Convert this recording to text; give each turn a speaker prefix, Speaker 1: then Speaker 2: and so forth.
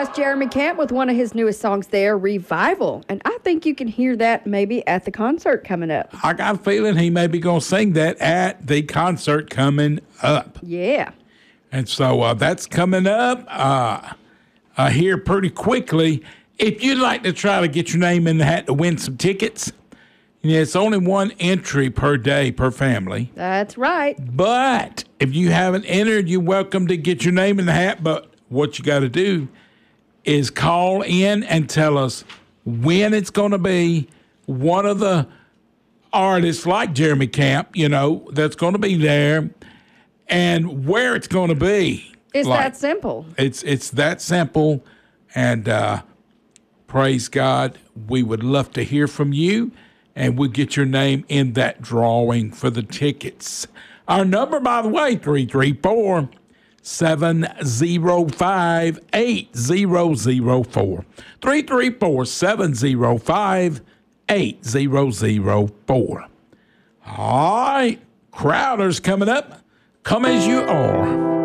Speaker 1: That's Jeremy Camp with one of his newest songs there, Revival. And I think you can hear that maybe at the concert coming up.
Speaker 2: I got a feeling he may be going to sing that at the concert coming up.
Speaker 1: Yeah.
Speaker 2: And so that's coming up here pretty quickly. If you'd like to try to get your name in the hat to win some tickets, it's only one entry per day per family.
Speaker 1: That's right.
Speaker 2: But if you haven't entered, you're welcome to get your name in the hat. But what you got to do is call in and tell us when it's going to be. One of the artists like Jeremy Camp, that's going to be there, and where it's going to be.
Speaker 1: It's that simple.
Speaker 2: It's that simple, and praise God, we would love to hear from you, and we'll get your name in that drawing for the tickets. Our number, by the way, 334-705-8004. 334-705-8004. All right, Crowder's coming up. Come as you are.